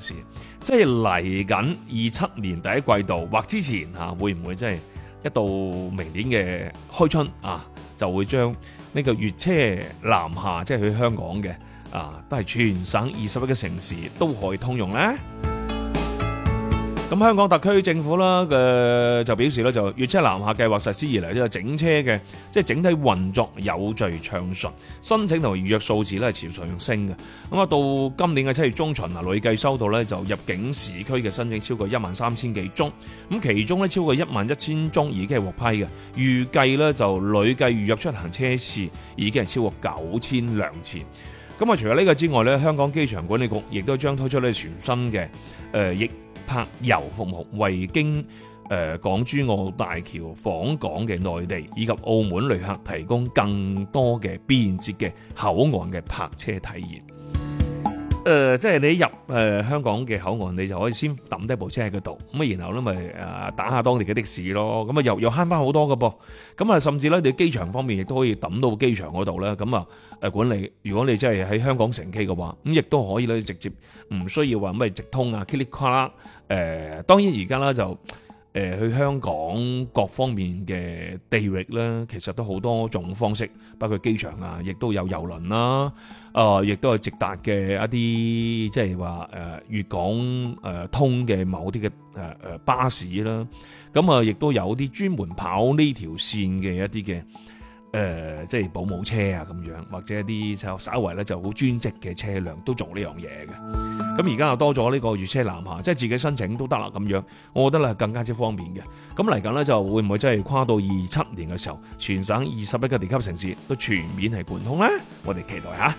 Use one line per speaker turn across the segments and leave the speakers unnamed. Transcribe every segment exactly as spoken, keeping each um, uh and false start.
市，即係嚟緊二七年第一季度或之前嚇、啊，會唔會即係一到明年嘅開春啊，就會將呢個粵車南下，即係去香港嘅啊，都係全省二十一個城市都可以通用呢？咁香港特區政府啦嘅就表示咧，就粵車南下計劃實施以嚟，呢個整車嘅即係整體運作有序暢順，申請同埋預約數字咧係持續上升嘅。咁啊，到今年嘅七月中旬啊，累計收到咧就入境市區嘅申請超過一萬三千幾宗，咁其中咧超過一萬一千宗已經係獲批嘅，預計咧就累計預約出行車次已經係超過九千輛次。咁啊，除咗呢個之外咧，香港機場管理局亦都將推出咧全新嘅誒逆泊遊服務，為經誒、呃、港珠澳大橋訪港嘅內地以及澳門旅客提供更多嘅便捷嘅口岸嘅泊車體驗。誒、呃，即係你入誒、呃、香港嘅口岸，你就可以先抌低部車喺嗰度，咁啊，然後咧咪誒打下當地嘅的，的士咯，咁啊又又慳翻好多㗎噃。咁啊，甚至咧你機場方面亦都可以抌到機場嗰度咧，咁啊誒管理。如果你真係喺香港乘機嘅話，咁亦都可以咧直接唔需要話咩直通啊、噼里啪啦。誒，當然而家咧就。誒去香港各方面嘅地域咧，其實都好多種方式，包括機場啊，亦都有郵輪啦，啊、呃，亦都係直達嘅一啲即係話誒粵港誒、呃、通嘅某啲嘅誒誒巴士啦，咁啊，亦都有啲專門跑呢條線嘅一啲嘅誒即係保姆車啊咁樣，或者一啲就稍為咧就好專職嘅車輛都做呢樣嘢嘅。咁而家又多咗呢個粵車南下，即係自己申請都得啦咁樣，我覺得咧更加之方便嘅。咁嚟緊咧就會唔會真係跨到二七年嘅時候，全省二十一個地級城市都全面係貫通咧？我哋期待下。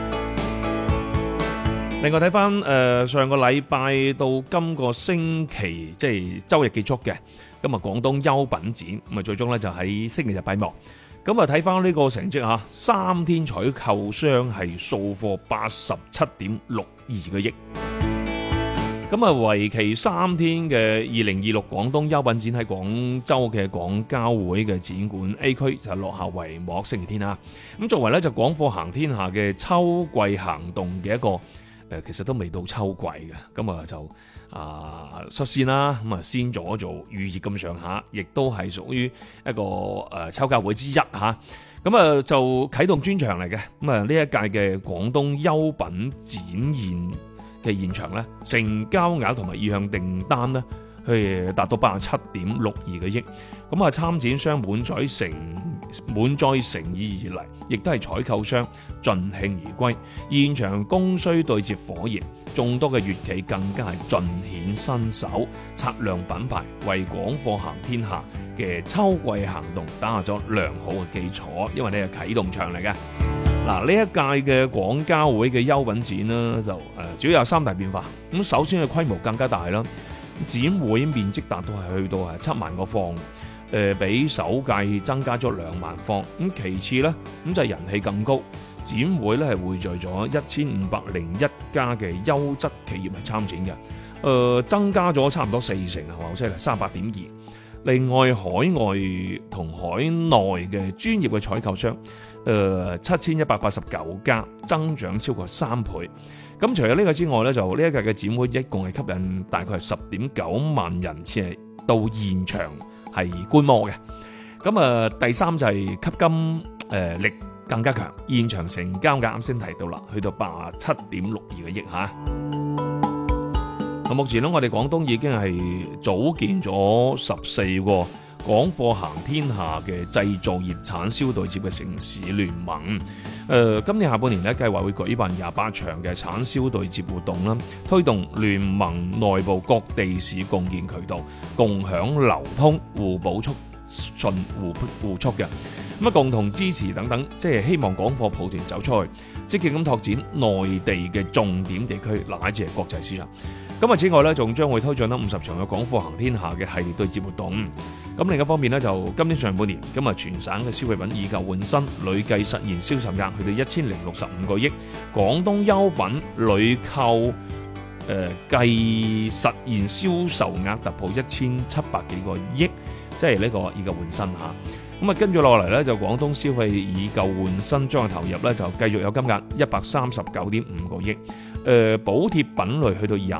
另外睇翻誒上個禮拜到今個星期即係週日結束嘅，咁啊廣東優品展咁啊最終咧就喺星期日閉幕。咁啊睇翻呢個成績嚇，三天採購商係掃貨八十七點六二個億。咁啊，為期三天嘅二零二六廣東優品展喺廣州嘅廣交會嘅展館 A 區就落下帷幕，星期天啊。咁作為咧就廣貨行天下嘅秋季行動嘅一個誒，其實都未到秋季嘅，咁啊就。啊，率先啦，咁啊先做一做預熱咁上下，亦都係屬於一個誒秋交會之一嚇。咁啊就啟動專場嚟嘅，咁啊呢一屆嘅廣東優品展現嘅現場咧，成交額同埋意向訂單咧，去達到八十七點六二個億。咁啊參展商滿載誠滿載誠意而嚟，亦都係採購商盡興而歸。現場供需對接火熱。眾多嘅粵企更加係盡顯身手，擦亮品牌，為廣貨行天下嘅秋季行動打下咗良好嘅基礎。因為呢係啟動場嚟嘅。嗱，呢一屆嘅廣交會嘅優品展呢，就誒主要有三大變化。咁首先嘅規模更加大啦，展會面積達到係去到係七萬個方，誒比首屆增加咗兩萬方。咁其次呢，咁就係人氣更高。展會咧係匯聚咗一千五百零一家嘅優質企業係參展嘅，誒、呃、增加咗差唔多四成係嘛，好犀利，三十八點二。另外海外同海內嘅專業嘅採購商，誒七千一百八十九家，增長超過三倍。咁除咗呢個之外咧，就呢一屆嘅展會一共係吸引大概係十點九萬人次係到現場係觀摩嘅。咁啊，第三就係吸金誒、呃、力。更加強，現場成交額啱先提到啦，去到八十七點六二個億嚇。咁目前咧，我哋廣東已經係組建咗十四個廣貨行天下嘅製造業產銷對接嘅城市聯盟。誒、呃，今年下半年咧，計劃會舉辦廿八場嘅產銷對接活動啦，推動聯盟內部各地市共建渠道，共享流通，互補促進互互促嘅。咁啊，共同支持等等，即係希望廣貨抱團走出去，積極咁拓展內地嘅重點地區，乃至係國際市場。咁啊，此外咧，仲將會推進咗五十場嘅廣貨行天下嘅系列對接活動。咁另一方面咧，就今年上半年，今日全省嘅消費品以舊換新，累計實現銷售額去到一千零六十五個億。廣東優品旅購誒計實現銷售額突破一千七百幾個億，即係呢個以舊換新嚇。咁啊，跟住落嚟咧，就廣東消費以舊換新將投入咧，就繼續有金額一百三十九點五個億，誒、呃、補貼品類去到廿